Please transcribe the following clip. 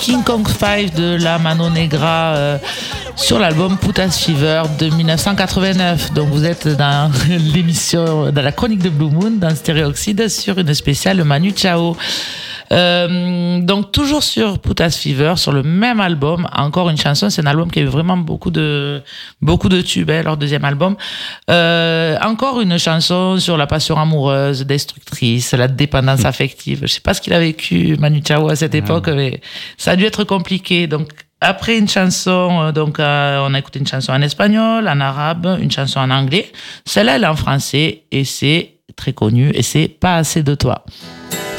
King Kong 5 de La Mano Negra sur l'album Putas Fever de 1989. Donc vous êtes dans l'émission, dans la chronique de Blue Moon, dans Stéréoxyde, sur une spéciale Manu Chao. Donc toujours sur Putas Fever, sur le même album, encore une chanson. C'est un album qui a eu vraiment beaucoup de tubes, leur deuxième album. Encore une chanson sur la passion amoureuse, destructrice, la dépendance affective. Je sais pas ce qu'il a vécu Manu Chao à cette époque, mais ça a dû être compliqué. Donc après une chanson, on a écouté une chanson en espagnol, en arabe, une chanson en anglais. Celle-là, elle est en français et c'est très connu et c'est Pas assez de toi.